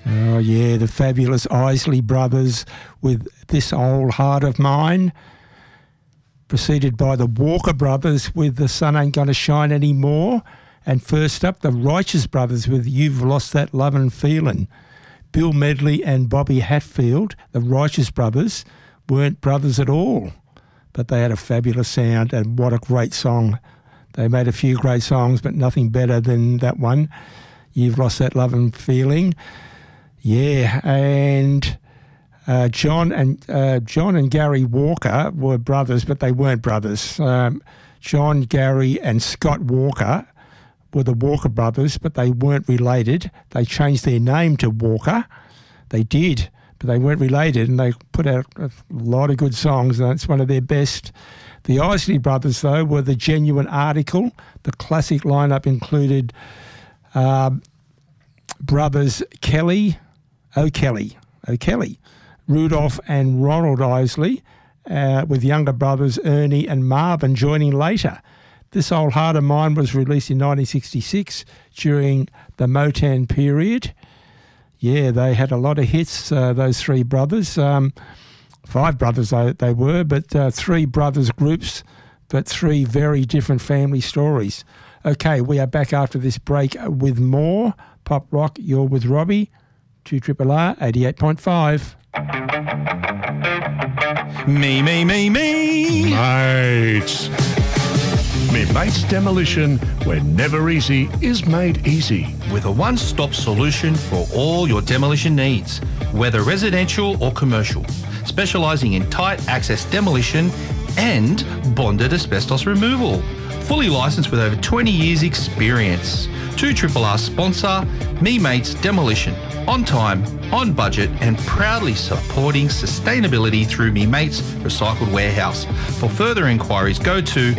Oh, yeah, the fabulous Isley Brothers with This Old Heart of Mine, preceded by the Walker Brothers with The Sun Ain't Gonna Shine Anymore, and first up, the Righteous Brothers with You've Lost That Lovin' Feelin'. Bill Medley and Bobby Hatfield, the Righteous Brothers, weren't brothers at all, but they had a fabulous sound, and what a great song. They made a few great songs, but nothing better than that one, You've Lost That Lovin' Feeling. Yeah, and John and Gary Walker were brothers, but they weren't brothers. John, Gary and Scott Walker were the Walker Brothers, but they weren't related. They changed their name to Walker. They did, but they weren't related, and they put out a lot of good songs, and that's one of their best. The Isley Brothers, though, were the genuine article. The classic lineup included brothers O'Kelly, Rudolph and Ronald Isley, with younger brothers Ernie and Marvin joining later. This Old Heart of Mine was released in 1966 during the Motown period. Yeah, they had a lot of hits, those three brothers. 5 brothers they were, but 3 brothers groups, but 3 very different family stories. Okay, we are back after this break with more Pop Rock. You're with Robbie, 2RRR 88.5. Me. Mates. Me Mates Demolition, where never easy is made easy. With a one-stop solution for all your demolition needs, whether residential or commercial, specialising in tight access demolition and bonded asbestos removal. Fully licensed with over 20 years experience. 2RRR sponsor, Me Mates Demolition. On time, on budget and proudly supporting sustainability through Me Mates Recycled Warehouse. For further inquiries, go to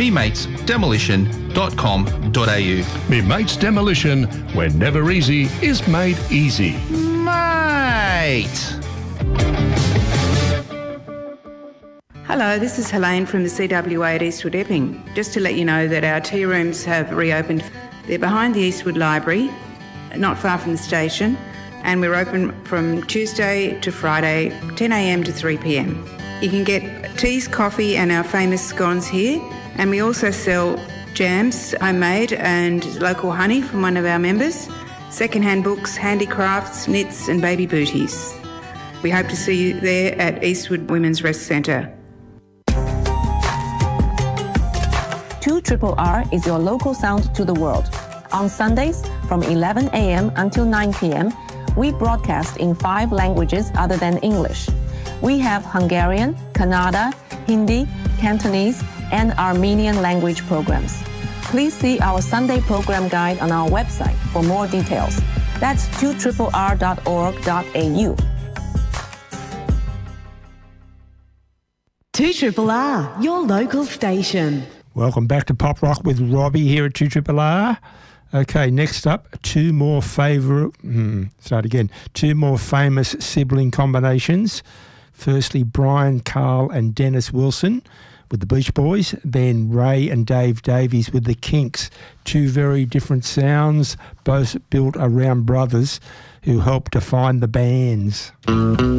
mematesdemolition.com.au. Me Mates Demolition, where never easy is made easy. Mate! Hello, this is Helene from the CWA at Eastwood Epping. Just to let you know that our tea rooms have reopened. They're behind the Eastwood Library, not far from the station, and we're open from Tuesday to Friday, 10 a.m. to 3 p.m. You can get teas, coffee and our famous scones here, and we also sell jams, homemade and local honey from one of our members, second-hand books, handicrafts, knits and baby booties. We hope to see you there at Eastwood Women's Rest Centre. 2RRR is your local sound to the world. On Sundays from 11 a.m. until 9 p.m., we broadcast in 5 languages other than English. We have Hungarian, Kannada, Hindi, Cantonese, and Armenian language programs. Please see our Sunday program guide on our website for more details. That's 2RRR.org.au. 2RRR, your local station. Welcome back to Pop Rock with Robbie here at 2RRR. Okay, next up, 2 more famous sibling combinations. Firstly, Brian, Carl and Dennis Wilson with the Beach Boys, then Ray and Dave Davies with the Kinks. 2 very different sounds, both built around brothers who helped define the bands.